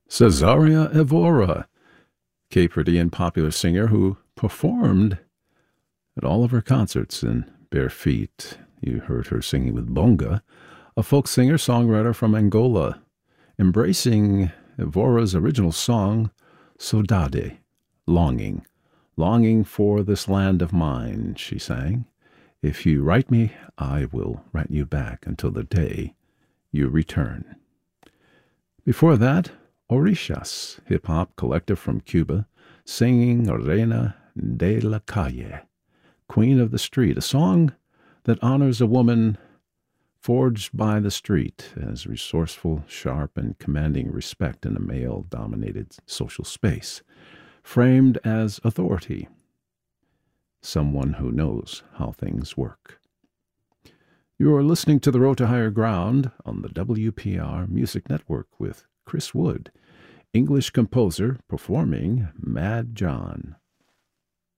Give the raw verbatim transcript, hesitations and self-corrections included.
Cesaria Evora, Cape Verdean popular singer who performed at all of her concerts in bare feet. You heard her singing with Bonga, a folk singer-songwriter from Angola, embracing Evora's original song, Saudade, longing. Longing for this land of mine, she sang. If you write me, I will write you back until the day you return. Before that, Orishas, hip-hop collective from Cuba, singing Reina de la Calle, Queen of the Street, a song that honors a woman forged by the street as resourceful, sharp, and commanding respect in a male-dominated social space, framed as authority, someone who knows how things work. You are listening to The Road to Higher Ground on the W P R Music Network with Chris Wood, English composer performing Mad John.